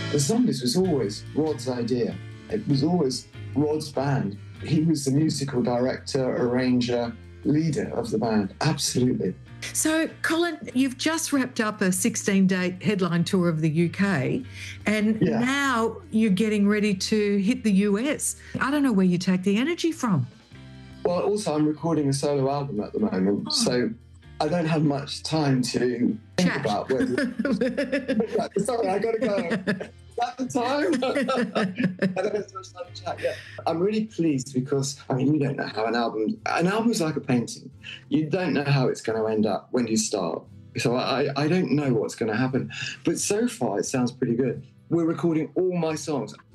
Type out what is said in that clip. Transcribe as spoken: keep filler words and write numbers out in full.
The Zombies was always Rod's idea. It was always Rod's band. He was the musical director, arranger, leader of the band. Absolutely. So, Colin, you've just wrapped up a sixteen-day headline tour of the U K, and Yeah. now you're getting ready to hit the U S. I don't know where you take the energy from. Well, also, I'm recording a solo album at the moment, Oh. so I don't have much time to think Chat. about whether... Sorry, I got to go. Is that the time? I don't have so much time to chat yet. I'm really pleased because, I mean, you don't know how an album... An album's like a painting. You don't know how it's going to end up when you start. So I, I don't know what's going to happen. But so far, it sounds pretty good. We're recording all my songs.